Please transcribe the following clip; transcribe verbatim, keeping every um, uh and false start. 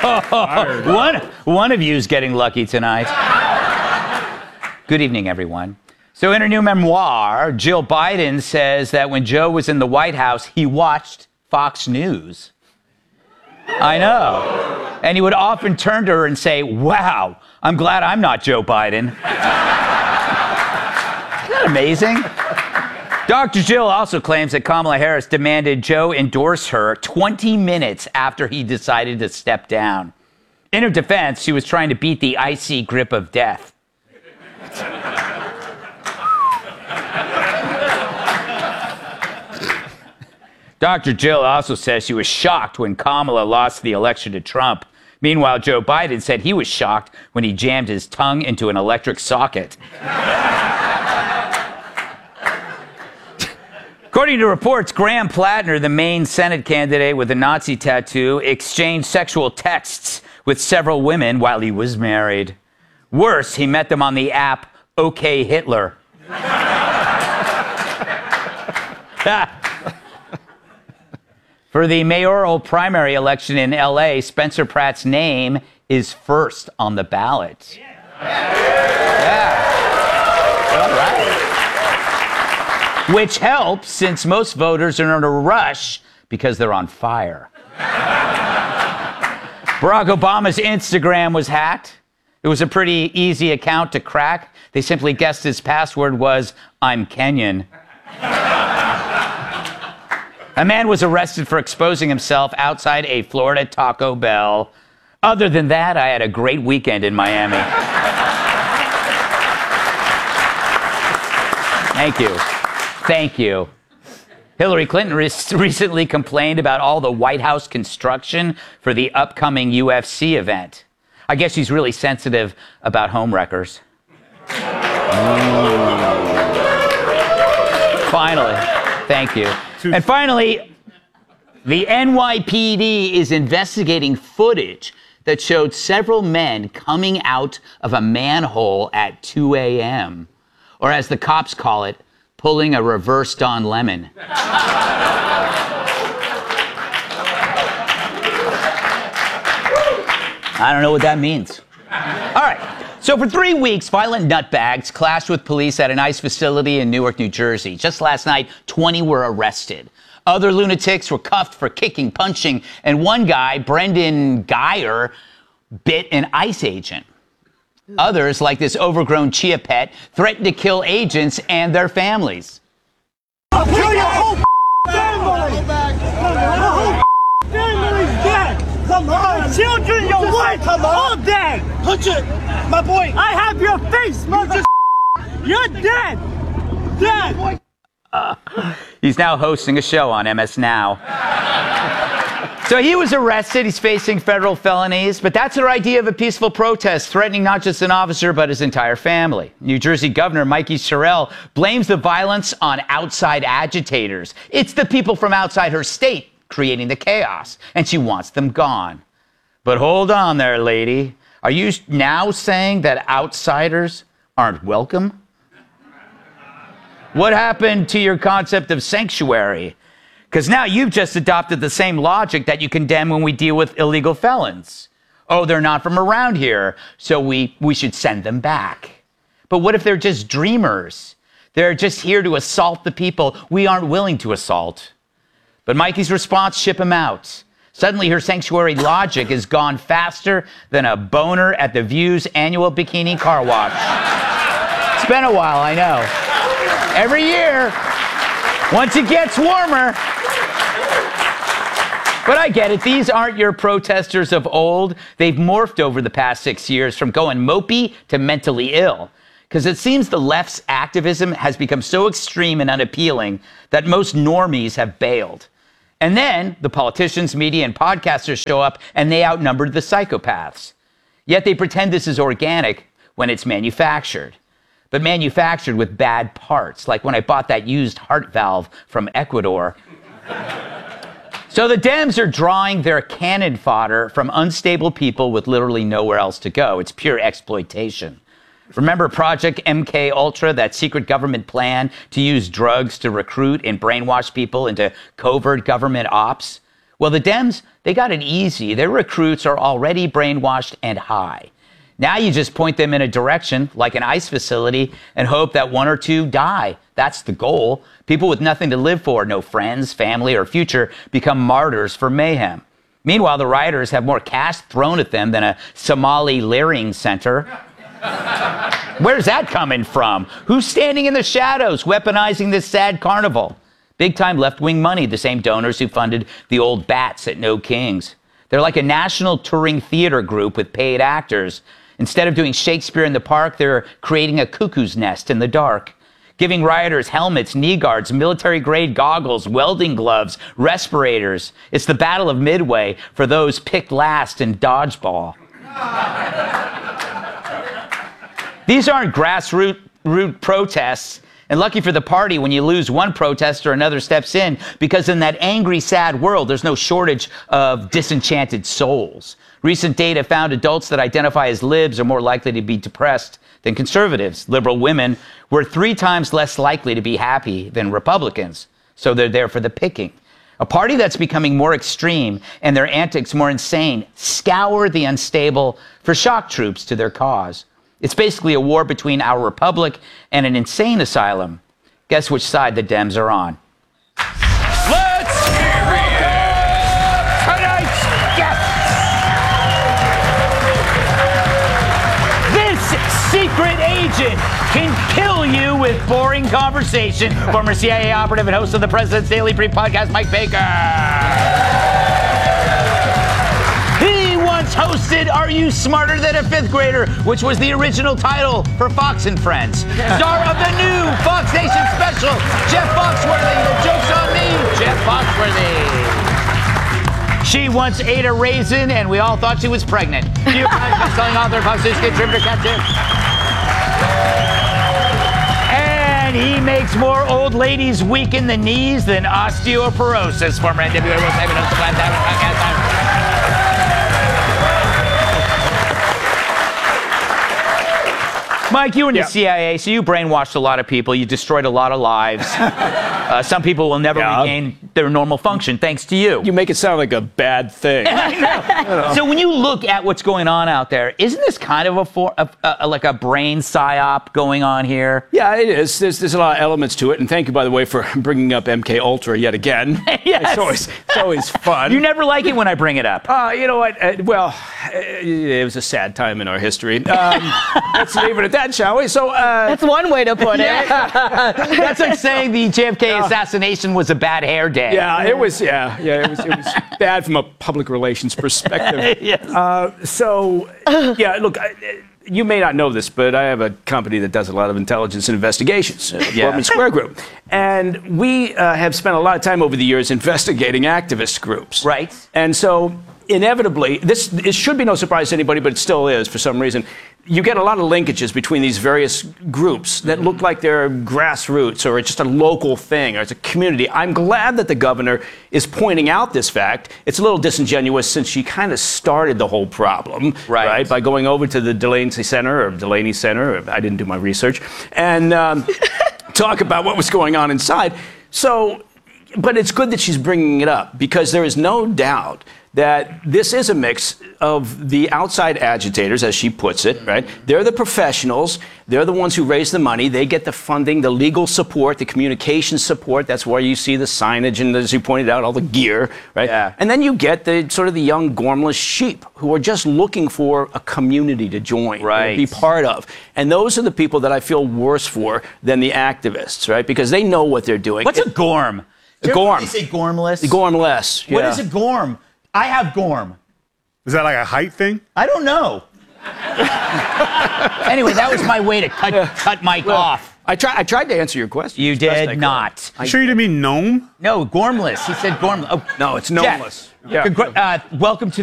one, one of you's getting lucky tonight. Good evening, everyone. So in her new memoir, Jill Biden says that when Joe was in the White House, he watched Fox News. I know. And he would often turn to her and say, wow, I'm glad I'm not Joe Biden. Isn't that amazing? Doctor Jill also claims that Kamala Harris demanded Joe endorse her twenty minutes after he decided to step down. In her defense, she was trying to beat the icy grip of death. Doctor Jill also says she was shocked when Kamala lost the election to Trump. Meanwhile, Joe Biden said he was shocked when he jammed his tongue into an electric socket. According to reports, Graham Plattner, the Maine Senate candidate with a Nazi tattoo, exchanged sexual texts with several women while he was married. Worse, he met them on the app OK Hitler. For the mayoral primary election in L A, Spencer Pratt's name is first on the ballot. Yeah. Yeah. All right. Which helps, since most voters are in a rush because they're on fire. Barack Obama's Instagram was hacked. It was a pretty easy account to crack. They simply guessed his password was, I'm Kenyan. A man was arrested for exposing himself outside a Florida Taco Bell. Other than that, I had a great weekend in Miami. Thank you. Thank you. Hillary Clinton re- recently complained about all the White House construction for the upcoming U F C event. I guess she's really sensitive about homewreckers. Finally. Thank you. And finally, the N Y P D is investigating footage that showed several men coming out of a manhole at two a.m., or as the cops call it, pulling a reverse Don Lemon. I don't know what that means. All right. So for three weeks, violent nutbags clashed with police at an ICE facility in Newark, New Jersey. Just last night, twenty were arrested. Other lunatics were cuffed for kicking, punching, and one guy, Brendan Geyer, bit an ICE agent. Others, like this overgrown chia pet, threatened to kill agents and their families. I'll kill your whole family! Your whole family's dead! Come on! Your children, your wife, come on. All dead! Punch it! My boy! I have your face, mother! You're dead! Dead! Uh, he's now hosting a show on M S Now. So he was arrested. He's facing federal felonies. But that's their idea of a peaceful protest, threatening not just an officer, but his entire family. New Jersey Governor Mikey Sherrill blames the violence on outside agitators. It's the people from outside her state creating the chaos, and she wants them gone. But hold on there, lady. Are you now saying that outsiders aren't welcome? What happened to your concept of sanctuary? Because now you've just adopted the same logic that you condemn when we deal with illegal felons. Oh, they're not from around here, so we, we should send them back. But what if they're just dreamers? They're just here to assault the people we aren't willing to assault. But Mikey's response, ship them out. Suddenly her sanctuary logic has gone faster than a boner at the View's annual bikini car wash. It's been a while, I know. Every year, once it gets warmer. But I get it. These aren't your protesters of old. They've morphed over the past six years from going mopey to mentally ill. Because it seems the left's activism has become so extreme and unappealing that most normies have bailed. And then the politicians, media, and podcasters show up and they outnumbered the psychopaths. Yet they pretend this is organic when it's manufactured. But manufactured with bad parts, like when I bought that used heart valve from Ecuador. So the Dems are drawing their cannon fodder from unstable people with literally nowhere else to go. It's pure exploitation. Remember Project M K Ultra, that secret government plan to use drugs to recruit and brainwash people into covert government ops? Well, the Dems, they got it easy. Their recruits are already brainwashed and high. Now you just point them in a direction, like an ICE facility, and hope that one or two die. That's the goal. People with nothing to live for, no friends, family, or future, become martyrs for mayhem. Meanwhile, the rioters have more cash thrown at them than a Somali leering center. Where's that coming from? Who's standing in the shadows, weaponizing this sad carnival? Big-time left-wing money, the same donors who funded the old bats at No Kings. They're like a national touring theater group with paid actors. Instead of doing Shakespeare in the park, they're creating a cuckoo's nest in the dark, giving rioters helmets, knee guards, military-grade goggles, welding gloves, respirators. It's the Battle of Midway for those picked last in dodgeball. These aren't grassroots root protests. And lucky for the party, when you lose one protester, another steps in, because in that angry, sad world, there's no shortage of disenchanted souls. Recent data found adults that identify as libs are more likely to be depressed than conservatives. Liberal women were three times less likely to be happy than Republicans. So they're there for the picking. A party that's becoming more extreme and their antics more insane scour the unstable for shock troops to their cause. It's basically a war between our republic and an insane asylum. Guess which side the Dems are on? Let's hear it! Tonight's guest! This secret agent can kill you with boring conversation. Former C I A operative and host of the President's Daily Brief podcast, Mike Baker. He once hosted Are You Smarter Than a Fifth Grader, which was the original title for Fox and Friends. Star of the new Fox Nation special, Jeff Foxworthy. The joke's on me, Jeff Foxworthy. She once ate a raisin, and we all thought she was pregnant. You guys, best-selling author, Fox News contributor, Captain. And he makes more old ladies weak in the knees than osteoporosis. Former N W A World Champion host of Live Diamond Podcast. Mike, you were in the yeah. C I A, so you brainwashed a lot of people. You destroyed a lot of lives. uh, some people will never yeah. regain their normal function thanks to you. You make it sound like a bad thing. I know. So when you look at what's going on out there, isn't this kind of a, for, a, a like a brain psyop going on here? Yeah, it is. There's, there's a lot of elements to it. And thank you, by the way, for bringing up M K Ultra yet again. Yes. It's always, it's always fun. You never like it when I bring it up. Uh, you know what? Uh, well, uh, it was a sad time in our history. Um, let's leave it at that, shall we? So uh, That's one way to put it. That's like saying the J F K Yeah. assassination was a bad hair day. yeah, it was. Yeah, yeah, it was. It was bad from a public relations perspective. Yes. Uh, so, yeah, look. I, You may not know this, but I have a company that does a lot of intelligence and investigations, uh, Yeah. Portman Square Group. And we uh, have spent a lot of time over the years investigating activist groups. Right. And so, inevitably, this it should be no surprise to anybody, but it still is for some reason. You get a lot of linkages between these various groups that look like they're grassroots or it's just a local thing or it's a community. I'm glad that the governor is pointing out this fact. It's a little disingenuous since she kind of started the whole problem, Right. right? By going over to the Delaney Center or Delaney Center. Or I didn't do my research. And um, talk about what was going on inside. So, but it's good that she's bringing it up because there is no doubt that this is a mix of the outside agitators, as she puts it, right? They're the professionals. They're the ones who raise the money. They get the funding, the legal support, the communication support. That's where you see the signage and, as you pointed out, all the gear, right? Yeah. And then you get the sort of the young, gormless sheep who are just looking for a community to join, Right. to be part of. And those are the people that I feel worse for than the activists, right? Because they know what they're doing. What's a gorm? A gorm. They say gormless. Gormless. What yeah. is a gorm? I have gorm. Is that like a height thing? I don't know. Anyway, that was my way to cut cut Mike off. I, try, I tried to answer your question. You as best I did could. not. You sure you didn't mean gnome? No, gormless. He said gormless. Oh, No, it's Jeff, gnomeless. Yeah. congra- uh, welcome to